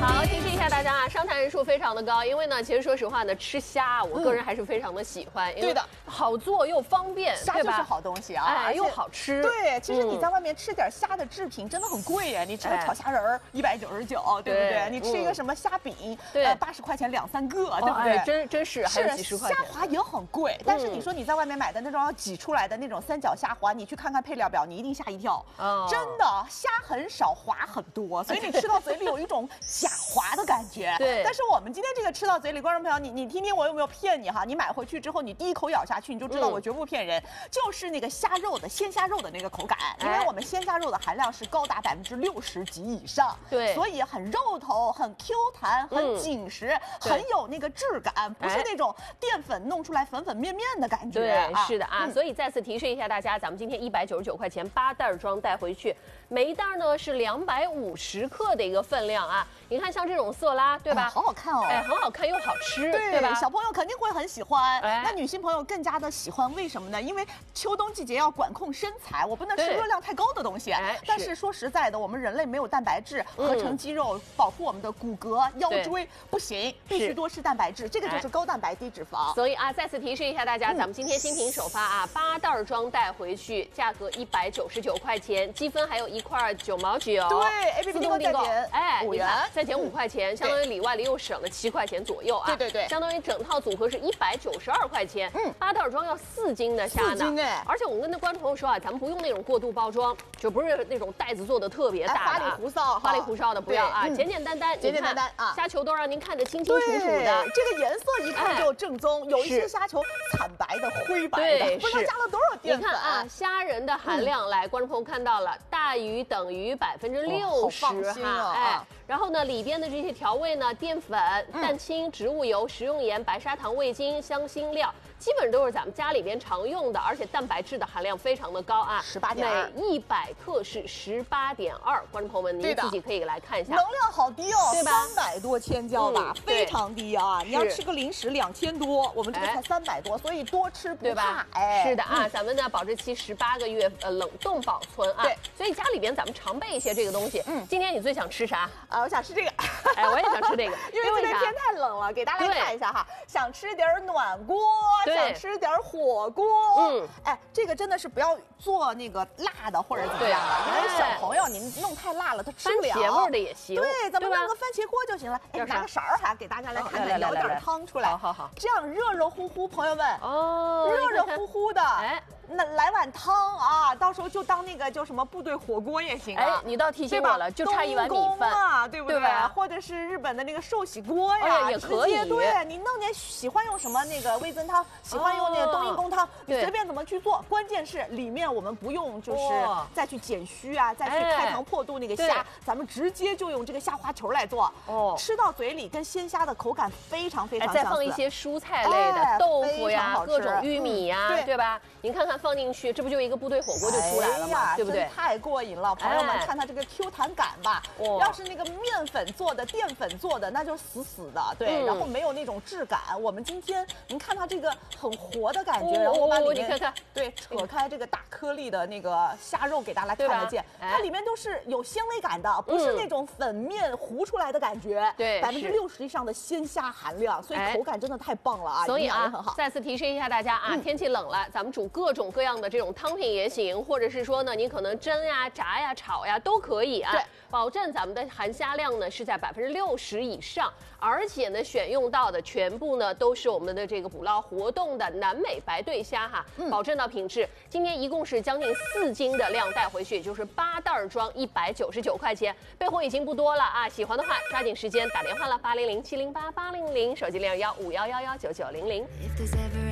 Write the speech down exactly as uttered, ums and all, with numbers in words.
好，提示一下大家啊，上台人数非常的高，因为呢，其实说实话呢，吃虾我个人还是非常的喜欢， 对的， 好做又方便， 虾就是好东西啊， 哎，又好吃。 对，其实你在外面吃点虾的制品真的很贵呀，你吃个炒虾仁儿一百九十九，对不对？你吃一个什么虾饼，呃，八十块钱两三个，对不对？ 真真是还有几十块钱。 虾滑也很贵，但是你说你在外面买的那种要挤出来的那种三角虾滑，你去看看配料表，你一定吓一跳。真的，虾很少，滑很多，所以你吃到嘴里有一种假滑的感觉。 对。 但是我们今天这个吃到嘴里，观众朋友，你你听听我有没有骗你哈？你买回去之后，你第一口咬下去，你就知道我绝不骗人，就是那个虾肉的鲜虾肉的那个口感，因为我们鲜虾肉的含量是高达百分之六十及以上， 对， 所以很肉头，很 Q 弹，很紧实，很有那个质感，不是那种淀粉弄出来粉粉面面的感觉。 对，是的啊，所以再次提示一下大家，咱们今天一百九十九块钱八袋装带回去，每一袋呢是两百五十克的一个分量啊。你看像这种色拉，对吧？ 好好看哦， 哎，很好看又好吃， 对吧？ 小朋友肯定会很喜欢，那女性朋友更加的喜欢，为什么呢？因为秋冬季节要管控身材，我不能吃热量太高的东西。但是说实在的，我们人类没有蛋白质合成肌肉，保护我们的骨骼、腰椎不行，必须多吃蛋白质。这个就是高蛋白低脂肪。 所以啊，再次提示一下大家，咱们今天新品首发啊，八袋装带回去，价格一百九十九块钱，积分还有一块九毛九。 对 ，A P P 订购再减哎五元， 再减五块钱，相当于里外里又省了七块钱左右啊。 对对对， 相当于整套组合是一百九十二块钱。嗯，八袋装要四斤的虾呢。 四斤哎！ 而且我们跟那观众朋友说啊，咱们不用那种过度包装，就不是那种袋子做的特别大的、 花里胡哨、 花里胡哨的不要啊，简简单单、 简简单单啊， 虾球都让您看得清清楚楚的。 这个颜色一看就正宗，有一些虾球惨白的、灰白的，不知道加了多少淀粉。 你看啊，虾仁的含量，来，观众朋友看到了，大于等于百分之六十哈，哎。然后呢，里边的这些调味呢，淀粉、蛋清、植物油、食用盐、白砂糖、味精、香辛料，基本都是咱们家里边常用的，而且蛋白质的含量非常的高啊， 十八点二， 每一百克是十八点二。观众朋友们，您自己可以来看一下， 能量好低哦， 对吧？ 三百多千焦吧，非常低啊！你要吃个零食两千多，我们这个才三百多，所以多吃不怕。哎， 是的啊，咱们的保质期十八个月，呃，冷冻保存啊。 对， 所以家里边咱们常备一些这个东西。嗯，今天你最想吃啥？ 啊，我想吃这个。 哎，我也想吃这个， 因为这边天太冷了，给大家看一下哈，想吃点暖锅，想吃点火锅。嗯，哎，这个真的是不要做那个辣的或者怎么样的，因为小朋友你弄太辣了，他吃不了。 番茄味的也行。 对，咱们弄个番茄锅就行了。哎，拿个勺儿哈，给大家来看看，舀点汤出来。 好好好， 这样热热乎乎，朋友们哦， 热热乎乎的。哎。那来碗汤啊，到时候就当那个叫什么部队火锅也行啊。 哎，你倒提醒我了，就差一碗米饭啊，对不对？或者是日本的那个寿喜锅呀， 也可以。 对，你弄点喜欢用什么那个味增汤，喜欢用那个冬阴功汤，你随便怎么去做。关键是里面我们不用就是再去减虚啊，再去开膛破肚那个虾，咱们直接就用这个虾滑球来做。哦，吃到嘴里跟鲜虾的口感非常非常相似。 再放一些蔬菜类的，豆腐呀，各种玉米呀，对吧？您看看。放进去，这不就一个部队火锅就出来了吗？对不对？ 太过瘾了，朋友们，看它这个 Q 弹感吧。要是那个面粉做的、淀粉做的，那就死死的，对，然后没有那种质感。我们今天您看它这个很活的感觉，然后我把里面看看， 对，扯开这个大颗粒的那个虾肉给大家看得见，它里面都是有纤维感的，不是那种粉面糊出来的感觉。对，百分之六十以上的鲜虾含量，所以口感真的太棒了啊！ 所以啊，再次提示一下大家啊，天气冷了，咱们煮各种各样的这种汤品也行，或者是说呢，你可能蒸呀、炸呀、炒呀都可以啊。对，保证咱们的含虾量呢是在百分之六十以上，而且呢，选用到的全部呢都是我们的这个捕捞活动的南美白对虾哈，嗯、保证到品质。今天一共是将近四斤的量带回去，也就是八袋装，一百九十九块钱，备货已经不多了啊！喜欢的话抓紧时间打电话了，八零零七零八八零零，手机零二幺五幺幺幺九九零零。